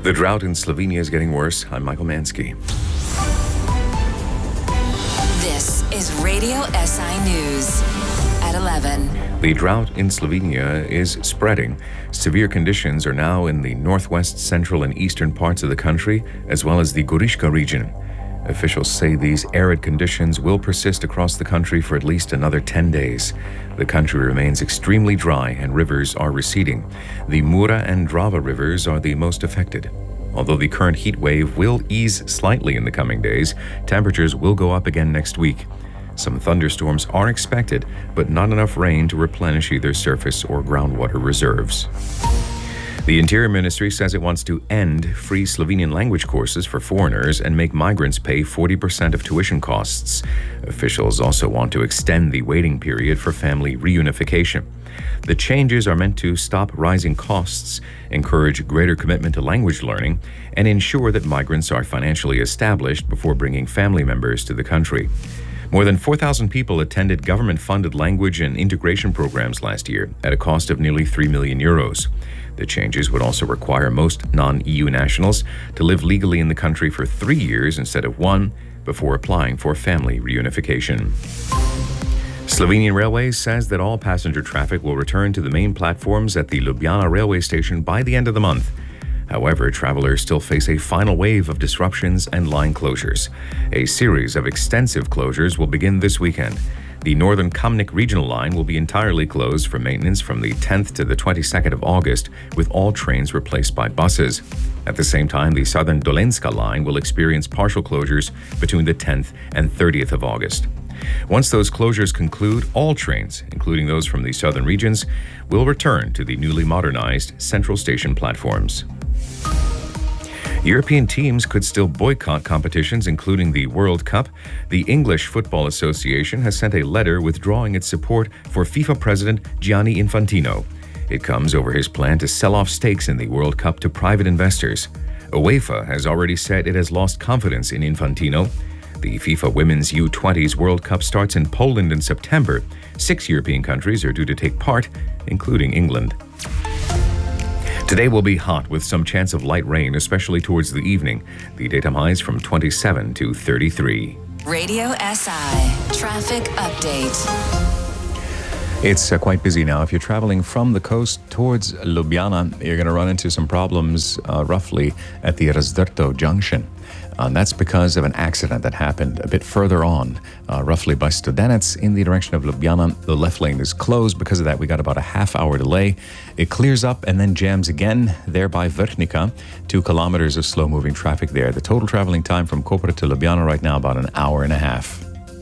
The drought in Slovenia is getting worse. I'm Michael Mansky. This is Radio SI News at 11. The drought in Slovenia is spreading. Severe conditions are now in the northwest, central, and eastern parts of the country, as well as the Goriška region. Officials say these arid conditions will persist across the country for at least another 10 days. The country remains extremely dry and rivers are receding. The Mura and Drava rivers are the most affected. Although the current heat wave will ease slightly in the coming days, temperatures will go up again next week. Some thunderstorms are expected, but not enough rain to replenish either surface or groundwater reserves. The Interior Ministry says it wants to end free Slovenian language courses for foreigners and make migrants pay 40% of tuition costs. Officials also want to extend the waiting period for family reunification. The changes are meant to stop rising costs, encourage greater commitment to language learning, and ensure that migrants are financially established before bringing family members to the country. More than 4,000 people attended government-funded language and integration programs last year at a cost of nearly €3 million. The changes would also require most non-EU nationals to live legally in the country for 3 years instead of 1 before applying for family reunification. Slovenian Railways says that all passenger traffic will return to the main platforms at the Ljubljana railway station by the end of the month. However, travelers still face a final wave of disruptions and line closures. A series of extensive closures will begin this weekend. The Northern Kamnik regional line will be entirely closed for maintenance from the 10th to the 22nd of August, with all trains replaced by buses. At the same time, the Southern Dolenjska line will experience partial closures between the 10th and 30th of August. Once those closures conclude, all trains, including those from the southern regions, will return to the newly modernized Central Station platforms. European teams could still boycott competitions, including the World Cup. The English Football Association has sent a letter withdrawing its support for FIFA President Gianni Infantino. It comes over his plan to sell off stakes in the World Cup to private investors. UEFA has already said it has lost confidence in Infantino. The FIFA Women's U20s World Cup starts in Poland in September. 6 European countries are due to take part, including England. Today will be hot with some chance of light rain, especially towards the evening. The daytime highs from 27 to 33. Radio SI Traffic Update. It's quite busy now. If you're traveling from the coast towards Ljubljana, you're going to run into some problems roughly at the Razdrto junction. That's because of an accident that happened a bit further on, roughly by Studenec in the direction of Ljubljana. The left lane is closed. Because of that, we got about a half-hour delay. It clears up and then jams again there by Vrhnika. 2 kilometers of slow-moving traffic there. The total traveling time from Koper to Ljubljana right now about an hour and a half.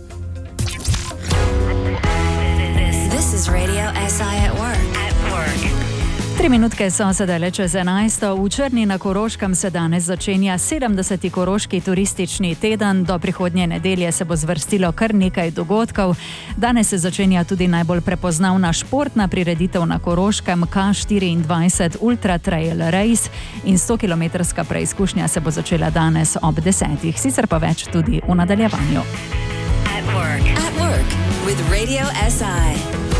This is Radio SI at work. 3 minutke so sedaj čez 11. V Črni na Koroškem se danes začenja 70. Koroški turistični teden. Do prihodnje nedelje se bo zvrstilo kar nekaj dogodkov. Danes se začenja tudi najbolj prepoznavna športna prireditev na Koroškem K24 Ultra Trail Race in 100-kilometrska preizkušnja se bo začela danes ob 10. Sicer pa več tudi v nadaljevanju. At work with Radio SI.